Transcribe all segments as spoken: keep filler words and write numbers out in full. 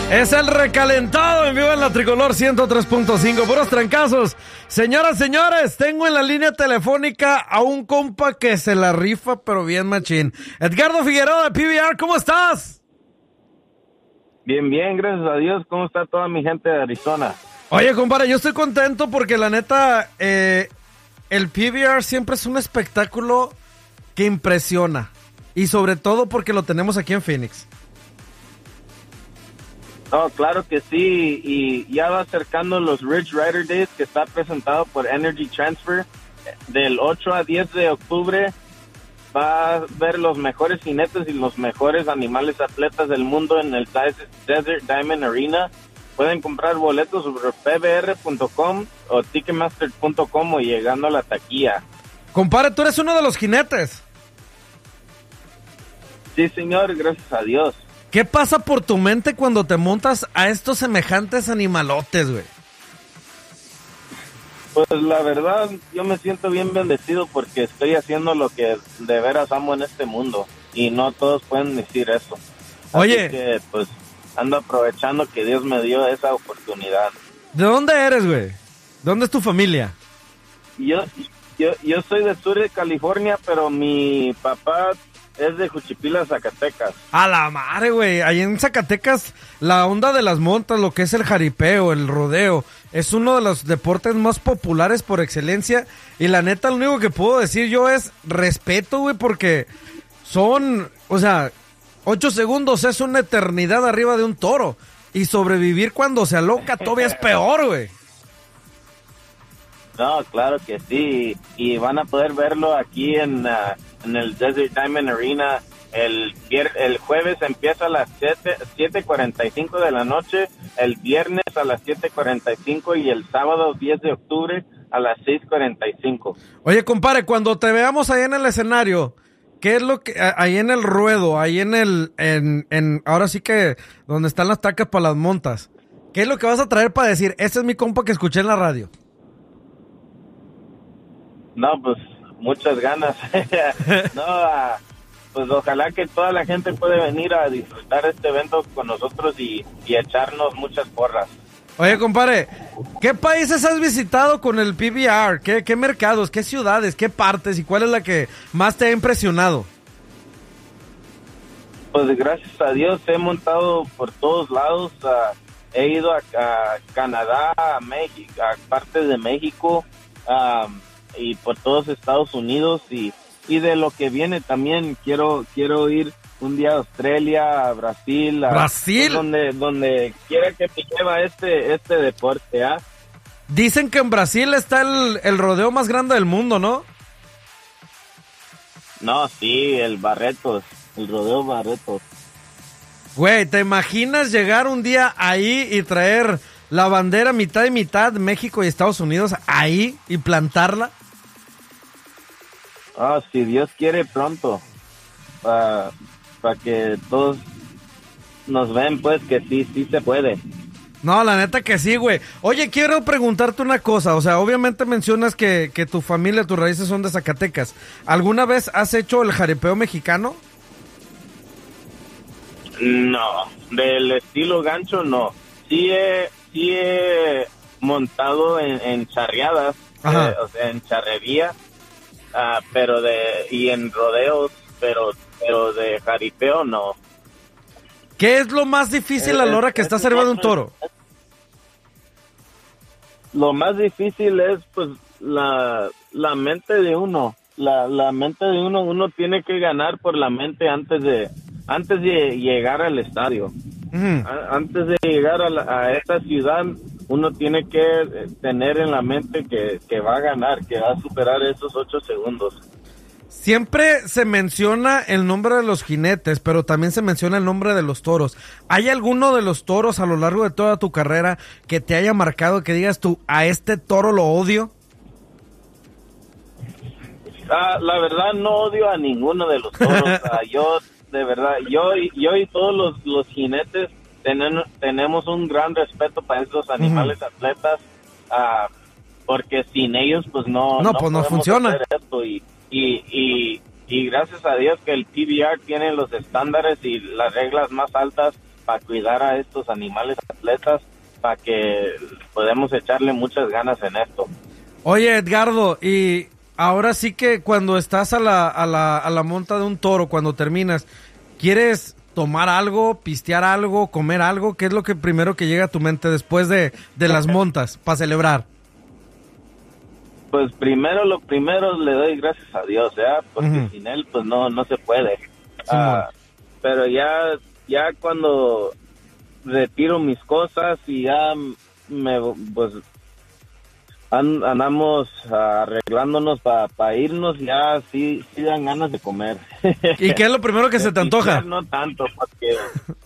Es el recalentado en vivo en la Tricolor ciento tres punto cinco, puros trancazos. Señoras, señores, tengo en la línea telefónica a un compa que se la rifa, pero bien machín. Edgardo Figueroa de P B R, ¿cómo estás? Bien, bien, gracias a Dios. ¿Cómo está toda mi gente de Arizona? Oye, compadre, yo estoy contento porque la neta, eh, el P B R siempre es un espectáculo que impresiona. Y sobre todo porque lo tenemos aquí en Phoenix. No, claro que sí, y ya va acercando los Ridge Rider Days, que está presentado por Energy Transfer. Del ocho a diez de octubre va a ver los mejores jinetes y los mejores animales atletas del mundo en el Desert Diamond Arena. Pueden comprar boletos sobre p b r punto com o ticketmaster punto com o llegando a la taquilla. Compadre, tú eres uno de los jinetes. Sí, señor, gracias a Dios. ¿Qué pasa por tu mente cuando te montas a estos semejantes animalotes, güey? Pues la verdad, yo me siento bien bendecido porque estoy haciendo lo que de veras amo en este mundo. Y no todos pueden decir eso. Oye. Así que, pues, ando aprovechando que Dios me dio esa oportunidad. ¿De dónde eres, güey? ¿Dónde es tu familia? Yo, yo, yo soy del sur de California, pero mi papá es de Juchipila, Zacatecas. A la madre, güey. Ahí en Zacatecas, la onda de las montas, lo que es el jaripeo, el rodeo, es uno de los deportes más populares por excelencia. Y la neta, lo único que puedo decir yo es respeto, güey, porque son, o sea, ocho segundos es una eternidad arriba de un toro. Y sobrevivir cuando se aloca todavía es peor, güey. No, claro que sí. Y van a poder verlo aquí en... Uh, en el Desert Diamond Arena. El, el jueves empieza a las siete cuarenta y cinco de la noche, el viernes a las siete cuarenta y cinco y el sábado diez de octubre a las seis cuarenta y cinco. Oye, compadre, cuando te veamos ahí en el escenario, ¿qué es lo que, ahí en el ruedo, ahí en el, en, en, ahora sí que, donde están las tacas para las montas, qué es lo que vas a traer para decir, ese es mi compa que escuché en la radio? No, pues, muchas ganas. no, uh, pues ojalá que toda la gente pueda venir a disfrutar este evento con nosotros y, y echarnos muchas porras. Oye, compadre, ¿qué países has visitado con el P B R? ¿Qué, qué mercados, qué ciudades, qué partes y cuál es la que más te ha impresionado? Pues gracias a Dios he montado por todos lados. Uh, he ido a, a Canadá, a México, a partes de México, um, y por todos Estados Unidos y, y de lo que viene también quiero quiero ir un día a Australia, a Brasil, a Brasil, donde donde quiera que me lleva este este deporte, ¿ah? Dicen que en Brasil está el, el rodeo más grande del mundo, ¿no? No, sí, el Barretos, el rodeo Barretos. Güey, ¿te imaginas llegar un día ahí y traer la bandera mitad y mitad, México y Estados Unidos, ahí y plantarla? Ah, si Dios quiere pronto, para pa que todos nos ven, pues que sí, sí se puede. No, la neta que sí, güey. Oye, quiero preguntarte una cosa, o sea, obviamente mencionas que, que tu familia, tus raíces son de Zacatecas. ¿Alguna vez has hecho el jaripeo mexicano? No, del estilo gancho no. Sí he, sí he montado en, en charreadas, eh, o sea, en charrería. Uh, pero de y en rodeos, pero pero de jaripeo no. ¿Qué es lo más difícil eh, a la hora que estás arriba de un toro? Lo más difícil es pues la la mente de uno, la la mente de uno, uno tiene que ganar por la mente antes de antes de llegar al estadio. Uh-huh. a, antes de llegar a, la, a esta ciudad, uno tiene que tener en la mente que, que va a ganar, que va a superar esos ocho segundos. Siempre se menciona el nombre de los jinetes, pero también se menciona el nombre de los toros. ¿Hay alguno de los toros a lo largo de toda tu carrera que te haya marcado, que digas tú, a este toro lo odio? Ah, la verdad no odio a ninguno de los toros. ah, yo, de verdad, yo, yo y todos los, los jinetes Tenemos, tenemos un gran respeto para estos animales uh-huh. atletas, uh, porque sin ellos pues no no, no pues no funciona esto y, y, y, y gracias a Dios que el P B R tiene los estándares y las reglas más altas para cuidar a estos animales atletas, para que podamos echarle muchas ganas en esto. Oye, Edgardo, y ahora sí que cuando estás a la, a la, a la monta de un toro, cuando terminas, ¿quieres tomar algo, pistear algo, comer algo? ¿Qué es lo que primero que llega a tu mente después de, de las montas para celebrar? Pues primero, lo primero le doy gracias a Dios, ¿ya? Porque Uh-huh. sin él, pues no, no se puede. Sí, Ah, pero ya, ya cuando retiro mis cosas y ya me, pues, an- andamos arreglándonos para pa irnos, ya sí, sí dan ganas de comer. ¿Y qué es lo primero que se te antoja? No tanto, porque,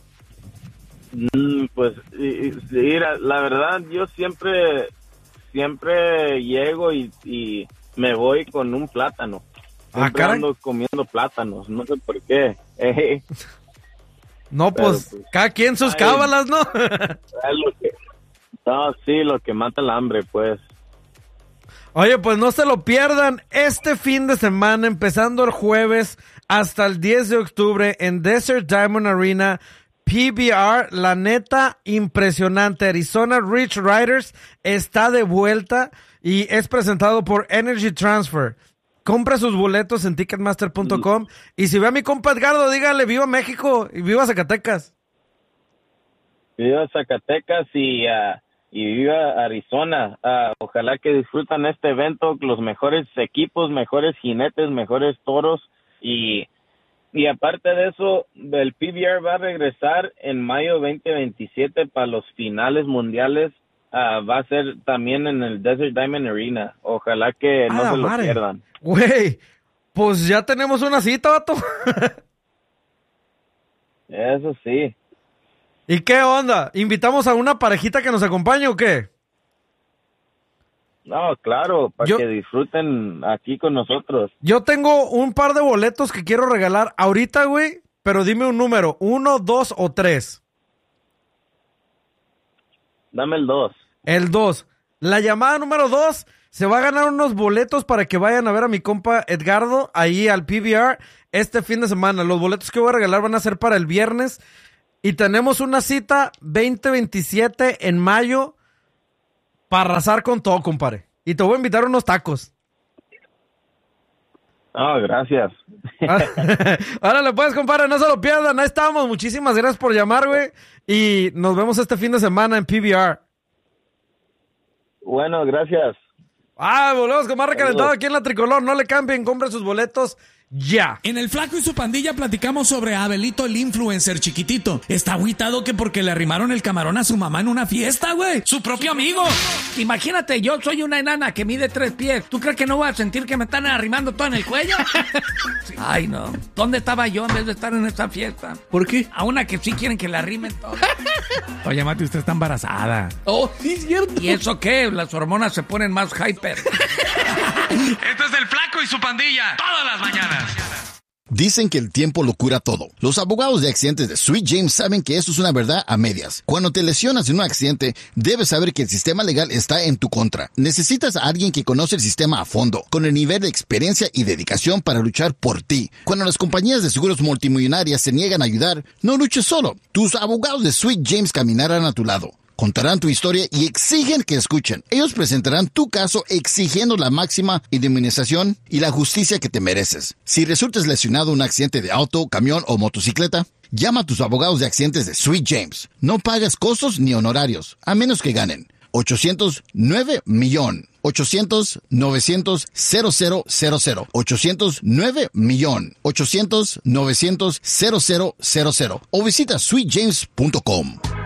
mm, pues, y- y- mira, la verdad, yo siempre, siempre llego y, y me voy con un plátano. Ah, Siempre caray. ando comiendo plátanos, no sé por qué. Eh, No, pues, Pero, pues, cada quien sus ay. cábalas, ¿no? es lo que, no, sí, lo que mata el hambre, pues. Oye, pues no se lo pierdan este fin de semana, empezando el jueves hasta el diez de octubre en Desert Diamond Arena, P B R. La neta, impresionante. Arizona Rich Riders está de vuelta y es presentado por Energy Transfer. Compre sus boletos en ticketmaster punto com y si ve a mi compa Edgardo, dígale viva México y viva Zacatecas. Viva Zacatecas y, ah, y viva Arizona. Ah, ojalá que disfrutan este evento, los mejores equipos, mejores jinetes, mejores toros. Y, y aparte de eso, el P B R va a regresar en mayo veinte veintisiete para los finales mundiales. Ah, va a ser también en el Desert Diamond Arena. Ojalá que A no la se lo madre. pierdan. Güey, pues ya tenemos una cita, vato. Eso sí. ¿Y qué onda? ¿Invitamos a una parejita que nos acompañe o qué? No, claro, para Yo- que disfruten aquí con nosotros. Yo tengo un par de boletos que quiero regalar ahorita, güey, pero dime un número, uno, dos o tres. Dame el dos. El dos. La llamada número dos se va a ganar unos boletos para que vayan a ver a mi compa Edgardo ahí al P B R este fin de semana. Los boletos que voy a regalar van a ser para el viernes y tenemos una cita veinte veintisiete en mayo para arrasar con todo, compadre. Y te voy a invitar a unos tacos. Ah, gracias. Ahora le puedes, compadre, no se lo pierdan. Ahí estamos. Muchísimas gracias por llamar, güey. Y nos vemos este fin de semana en P B R. Bueno, gracias. Ah, volvemos con más recalentado Saludos. aquí en la Tricolor. No le cambien, compren sus boletos ya. En el Flaco y su pandilla platicamos sobre Abelito el influencer chiquitito. Está agüitado que porque le arrimaron el camarón a su mamá en una fiesta, güey. Su propio amigo. Imagínate, yo soy una enana que mide tres pies. ¿Tú crees que no voy a sentir que me están arrimando todo en el cuello? Ay, no. ¿Dónde estaba yo en vez de estar en esta fiesta? ¿Por qué? A una que sí quieren que la arrimen todo. Oye, Mati, usted está embarazada. Oh, sí, cierto. ¿Y eso qué? Las hormonas se ponen más hyper. Esto es el Flaco y su pandilla. Todas las mañanas. Dicen que el tiempo lo cura todo. Los abogados de accidentes de Sweet James saben que eso es una verdad a medias. Cuando te lesionas en un accidente, debes saber que el sistema legal está en tu contra. Necesitas a alguien que conoce el sistema a fondo, con el nivel de experiencia y dedicación para luchar por ti. Cuando las compañías de seguros multimillonarias se niegan a ayudar, no luches solo. Tus abogados de Sweet James caminarán a tu lado. Contarán tu historia y exigen que escuchen. Ellos presentarán tu caso exigiendo la máxima indemnización y la justicia que te mereces. Si resultas lesionado en un accidente de auto, camión o motocicleta, llama a tus abogados de accidentes de Sweet James. No pagas costos ni honorarios, a menos que ganen. ochocientos nueve millón. ochocientos novecientos cero cero cero cero. ochocientos nueve millón. ochocientos novecientos cero cero cero cero. O visita sweet james punto com.